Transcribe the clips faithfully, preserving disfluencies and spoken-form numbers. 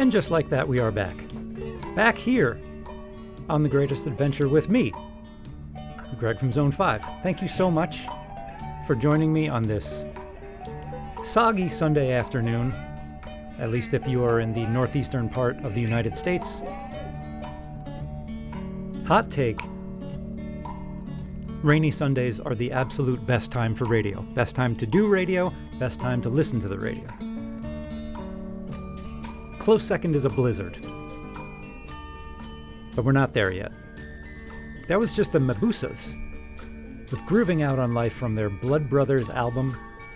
And just like that, we are back. Back here on The Greatest Adventure with me, Greg from Zone five. Thank you so much for joining me on this soggy Sunday afternoon, at least if you are in the northeastern part of the United States. Hot take. Rainy Sundays are the absolute best time for radio. Best time to do radio, best time to listen to the radio. Close second is a blizzard. But we're not there yet. That was just the Mabusas, with Grooving Out on Life from their Blood Brothers album.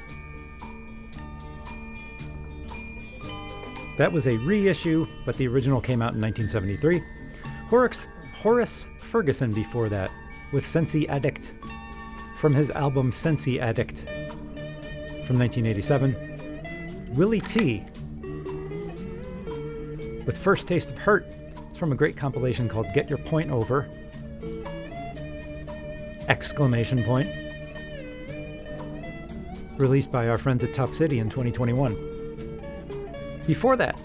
That was a reissue, but the original came out in nineteen seventy-three. Horace, Horace Ferguson before that, with Sensi Addict, from his album Sensi Addict from nineteen eighty-seven. Willie T, with First Taste of Hurt. It's from a great compilation called Get Your Point Over! Exclamation point. Released by our friends at Tough City in twenty twenty-one. Before that,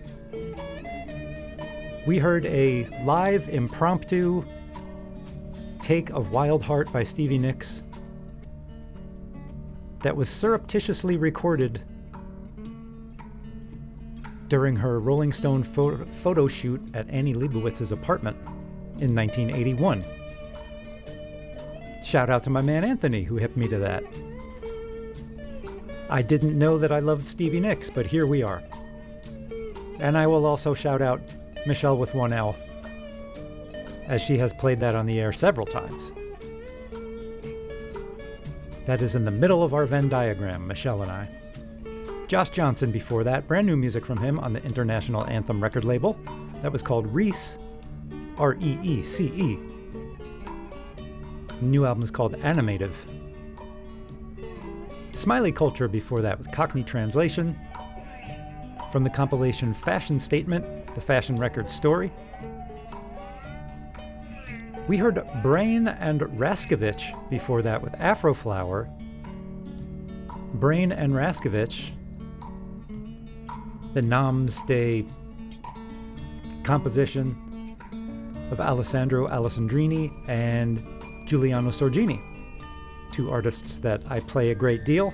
we heard a live impromptu take of Wild Heart by Stevie Nicks that was surreptitiously recorded during her Rolling Stone photo, photo shoot at Annie Leibovitz's apartment in nineteen eighty-one. Shout out to my man Anthony, who hipped me to that. I didn't know that I loved Stevie Nicks, but here we are. And I will also shout out Michelle with one L, as she has played that on the air several times. That is in the middle of our Venn diagram, Michelle and I. Josh Johnson before that, brand new music from him on the International Anthem record label. That was called Reece, R E E C E. New album is called Animative. Smiley Culture before that with Cockney Translation from the compilation Fashion Statement, the Fashion Record Story. We heard Brain and Raskovich before that with Afroflower. Brain and Raskovich, the Nams Day composition of Alessandro Alessandrini and Giuliano Sorgini, two artists that I play a great deal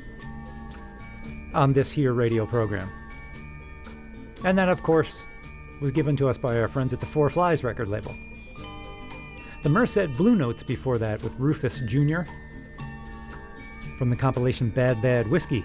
on this here radio program. And that, of course, was given to us by our friends at the Four Flies record label. The Merced Blue Notes before that with Rufus Junior from the compilation Bad Bad Whiskey.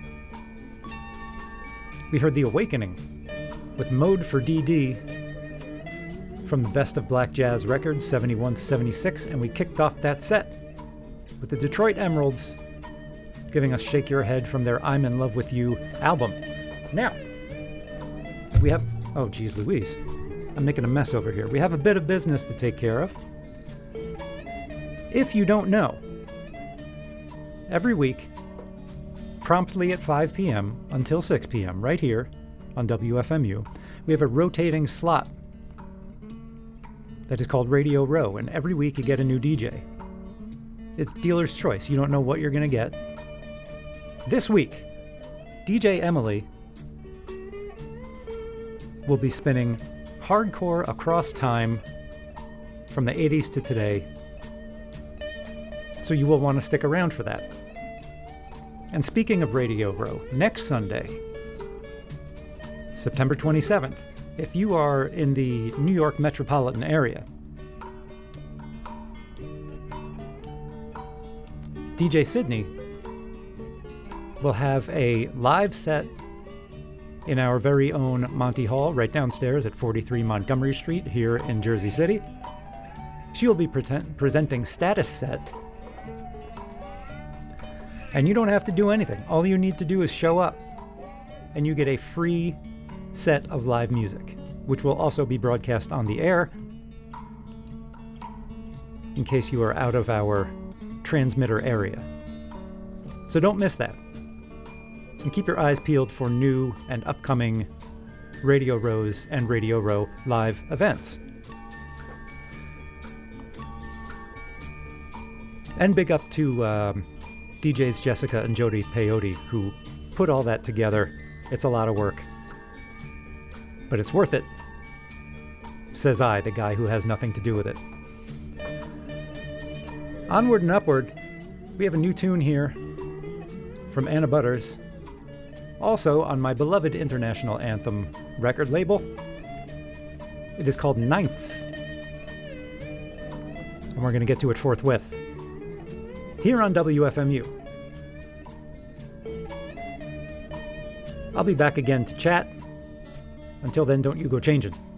We heard The Awakening with Mode for D D from the Best of Black Jazz Records, seventy-one to seventy-six, and we kicked off that set with the Detroit Emeralds giving us Shake Your Head from their I'm in Love with You album. Now, we have, oh geez Louise, I'm making a mess over here. We have a bit of business to take care of. If you don't know, every week, promptly at five p.m. until six p.m. right here on W F M U, we have a rotating slot that is called Radio Row, and every week you get a new D J. It's dealer's choice. You don't know what you're going to get. This week, D J Emily will be spinning hardcore across time from the eighties to today, so you will want to stick around for that. And speaking of Radio Row, next Sunday, September twenty-seventh, if you are in the New York metropolitan area, D J Sydney will have a live set in our very own Monty Hall right downstairs at forty-three Montgomery Street here in Jersey City. She will be pretend- presenting Status Set. And you don't have to do anything. All you need to do is show up, and you get a free set of live music, which will also be broadcast on the air in case you are out of our transmitter area. So don't miss that. And keep your eyes peeled for new and upcoming Radio Rows and Radio Row live events. And big up to um, D Js Jessica and Jody Peyote, who put all that together. It's a lot of work. But it's worth it, says I, the guy who has nothing to do with it. Onward and upward, we have a new tune here from Anna Butters, also on my beloved International Anthem record label. It is called Ninths, and we're going to get to it forthwith here on W F M U. I'll be back again to chat. Until then, don't you go changing.